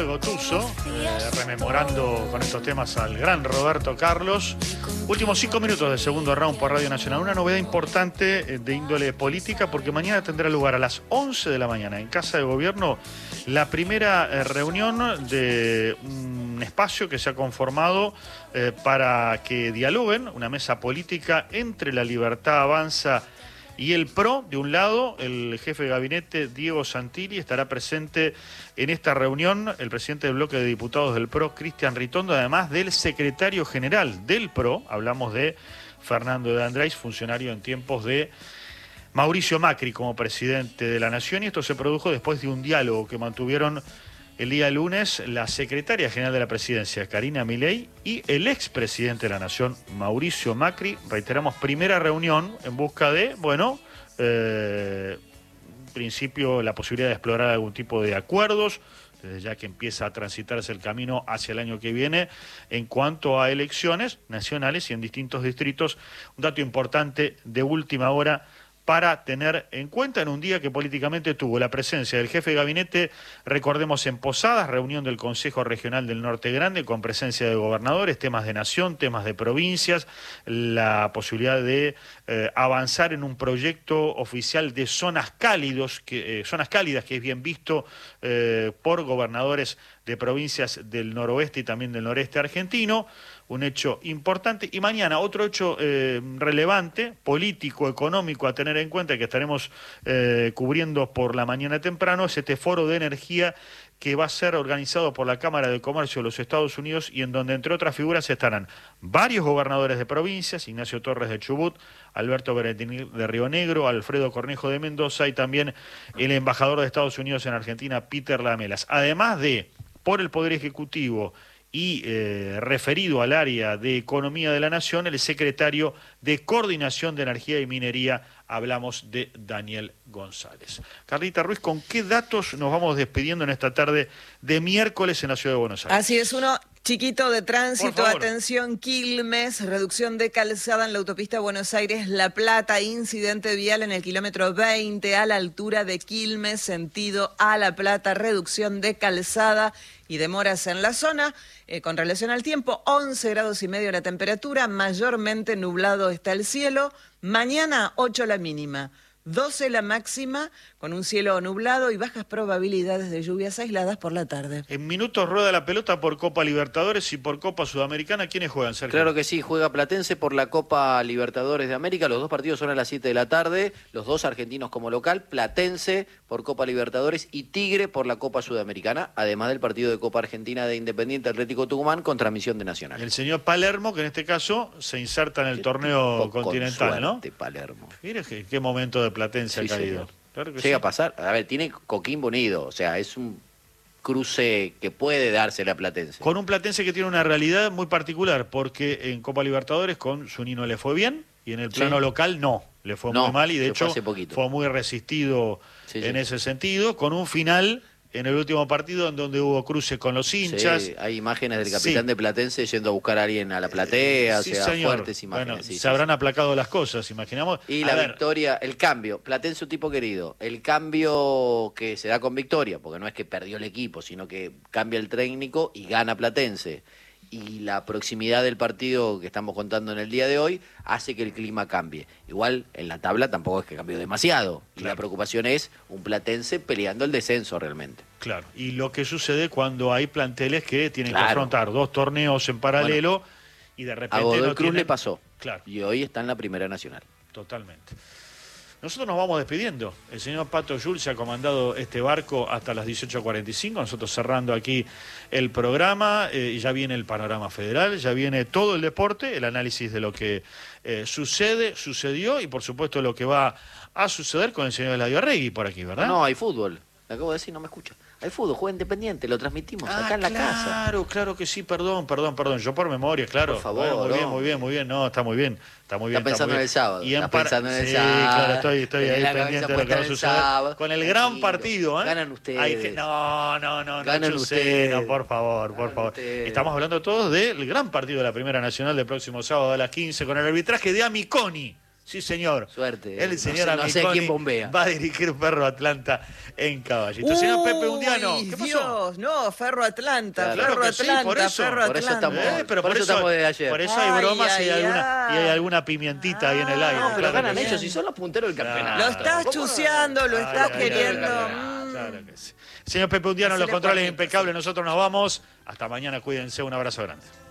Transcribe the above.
de Gottuso, rememorando con estos temas al gran Roberto Carlos. Últimos 5 minutos del segundo round por Radio Nacional. Una novedad importante de índole política, porque mañana tendrá lugar a las 11 de la mañana en Casa de Gobierno la primera reunión de un espacio que se ha conformado para que dialoguen, una mesa política entre La Libertad Avanza y el PRO. De un lado, el jefe de gabinete, Diego Santilli, estará presente en esta reunión, el presidente del bloque de diputados del PRO, Cristian Ritondo, además del secretario general del PRO, hablamos de Fernando de Andrés, funcionario en tiempos de Mauricio Macri como presidente de la Nación, y esto se produjo después de un diálogo que mantuvieron el día lunes la secretaria general de la presidencia, Karina Milei, y el expresidente de la Nación, Mauricio Macri. Reiteramos, primera reunión en busca de, en principio la posibilidad de explorar algún tipo de acuerdos, desde ya que empieza a transitarse el camino hacia el año que viene en cuanto a elecciones nacionales y en distintos distritos. Un dato importante de última hora para tener en cuenta en un día que políticamente tuvo la presencia del jefe de gabinete, recordemos, en Posadas, reunión del Consejo Regional del Norte Grande con presencia de gobernadores, temas de nación, temas de provincias, la posibilidad de avanzar en un proyecto oficial de zonas cálidas, que es bien visto por gobernadores de provincias del noroeste y también del noreste argentino. Un hecho importante. Y mañana otro hecho relevante, político, económico, a tener en cuenta, que estaremos cubriendo por la mañana temprano, es este foro de energía que va a ser organizado por la Cámara de Comercio de los Estados Unidos, y en donde, entre otras figuras, estarán varios gobernadores de provincias: Ignacio Torres de Chubut, Alberto Beretín de Río Negro, Alfredo Cornejo de Mendoza, y también el embajador de Estados Unidos en Argentina, Peter Lamelas. Además de, por el Poder Ejecutivo y referido al área de Economía de la Nación, el secretario de Coordinación de Energía y Minería, hablamos de Daniel González. Carlita Ruiz, ¿con qué datos nos vamos despidiendo en esta tarde de miércoles en la Ciudad de Buenos Aires? Así es, uno chiquito de tránsito, atención, Quilmes, reducción de calzada en la autopista Buenos Aires-La Plata, incidente vial en el kilómetro 20 a la altura de Quilmes, sentido a La Plata, reducción de calzada y demoras en la zona. Con relación al tiempo, 11 grados y medio la temperatura, mayormente nublado está el cielo. Mañana 8 la mínima, 12 la máxima, con un cielo nublado y bajas probabilidades de lluvias aisladas por la tarde. En minutos rueda la pelota por Copa Libertadores y por Copa Sudamericana. ¿Quiénes juegan, Sergio? Claro que sí, juega Platense por la Copa Libertadores de América. Los dos partidos son a las 7 de la tarde, los dos argentinos como local, Platense por Copa Libertadores y Tigre por la Copa Sudamericana, además del partido de Copa Argentina de Independiente Atlético Tucumán con transmisión de Nacional. El señor Palermo, que en este caso se inserta en el torneo continental, ¿no? Palermo. Mire qué momento de Platense ha caído. Claro que llega a pasar. A ver, tiene Coquimbo unido, o sea, es un cruce que puede dársele a Platense. Con un Platense que tiene una realidad muy particular, porque en Copa Libertadores con Zunino le fue bien y en el plano local no, le fue muy mal, y de hecho fue muy resistido en ese sentido, con un final en el último partido en donde hubo cruce con los hinchas. Sí, hay imágenes del capitán de Platense yendo a buscar a alguien a la platea, o sea, señor. Fuertes imágenes. Bueno, se habrán aplacado las cosas, imaginamos. Y la victoria, el cambio, Platense un tipo querido, el cambio que se da con victoria, porque no es que perdió el equipo, sino que cambia el técnico y gana Platense. Y la proximidad del partido que estamos contando en el día de hoy hace que el clima cambie. Igual en la tabla tampoco es que cambió demasiado. Claro. Y la preocupación es un Platense peleando el descenso realmente. Claro, y lo que sucede cuando hay planteles que tienen que afrontar dos torneos en paralelo, y de repente a Godoy no Cruz le pasó. Claro. Y hoy está en la Primera Nacional. Totalmente. Nosotros nos vamos despidiendo. El señor Pato Schulz ha comandado este barco hasta las 18:45. Nosotros cerrando aquí el programa. Ya viene el panorama federal, ya viene todo el deporte, el análisis de lo que sucedió y por supuesto lo que va a suceder con el señor Eladio Arregui por aquí, ¿verdad? No, hay fútbol. Le acabo de decir, no me escucha. Hay fútbol, juega Independiente, lo transmitimos acá en la casa. Claro que sí, perdón. Yo por memoria, claro. Por favor. Bueno, muy bien. No, está muy bien. Está pensando en el sábado. Y pensando en el sábado. Claro, estoy ahí pendiente de lo que va a suceder. Con el gran partido, ¿eh? Ganan ustedes. No, ganan ustedes. No, por favor. Estamos hablando todos del gran partido de la Primera Nacional del próximo sábado a las 15 con el arbitraje de Amiconi. Sí, señor. Suerte. El señor no sé Amiconi quién bombea. va a dirigir Ferro Atlanta en Caballito. Señor Pepe Undiano, ¿qué pasó? Dios, no, Ferro Atlanta, Claro. Ferro Sí, Atlanta, por eso. Ferro Por eso Atlanta. Por eso estamos desde ayer. Por eso hay Ay, bromas ay, y ay. hay alguna pimientita ahí en el aire. No, pero claro ganan que sí. ellos y son los punteros del campeonato. Lo estás ¿Cómo no? chuseando, lo estás Ay, queriendo. Claro que sí. Señor Pepe Undiano, los Hacele controles cuartito, impecables. sí. Nosotros nos vamos. Hasta mañana, cuídense. Un abrazo grande.